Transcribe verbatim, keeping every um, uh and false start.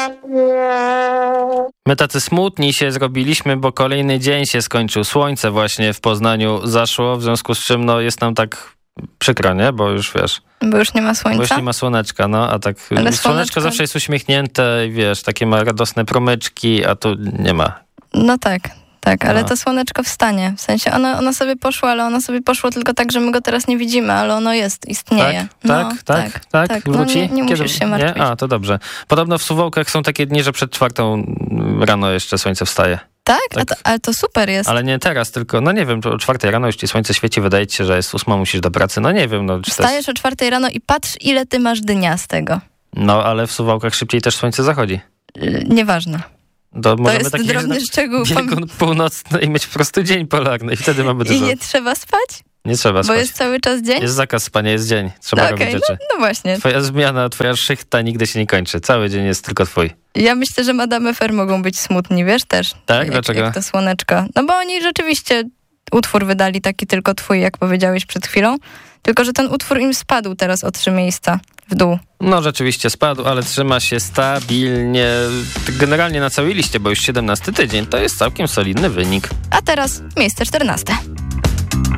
My tacy smutni się zrobiliśmy, bo kolejny dzień się skończył. Słońce właśnie w Poznaniu zaszło, w związku z czym no, jest nam tak przykro, nie? Bo już wiesz... Bo już nie ma słońca? Bo już nie ma słoneczka, no, a tak Ale słoneczko, słoneczko zawsze jest uśmiechnięte i wiesz, takie ma radosne promyczki, a tu nie ma. No tak, tak, ale No. to słoneczko wstanie. W sensie ono, ono sobie poszło, ale ono sobie poszło tylko tak, że my go teraz nie widzimy, ale ono jest, istnieje. Tak, no, tak, tak, tak, tak, tak. wróci? No nie, nie Kiedy? musisz się martwić. Nie? A, to dobrze. Podobno w Suwałkach są takie dni, że przed czwartą rano jeszcze słońce wstaje. Tak? Tak. A to, ale to super jest. Ale nie teraz, tylko, no nie wiem, o czwartej rano już ci słońce świeci, wydaje ci się, że jest ósma, musisz do pracy, no nie wiem. No, czy to jest... Wstajesz o czwartej rano i patrz, ile ty masz dnia z tego. No, ale w Suwałkach szybciej też słońce zachodzi. Yy, nieważne. To, To możemy jest taki drobny szczegół. biegun północny i mieć po prostu dzień polarny i wtedy mamy dużo. I nie trzeba spać? Nie trzeba Bo spać. jest cały czas dzień? Jest zakaz spania, jest dzień. Trzeba No, robić okej, rzeczy. no, no właśnie. Twoja zmiana, twoja szychta nigdy się nie kończy. Cały dzień jest tylko twój. Ja myślę, że Madame Fer mogą być smutni, wiesz, też. Tak? Jak, Dlaczego? Jak to słoneczko. No bo oni rzeczywiście utwór wydali taki tylko twój, jak powiedziałeś przed chwilą. Tylko że ten utwór im spadł teraz o trzy miejsca w dół. No rzeczywiście spadł, ale trzyma się stabilnie. Generalnie na całej liście, bo już siedemnasty tydzień. To jest całkiem solidny wynik. A teraz miejsce czternaste.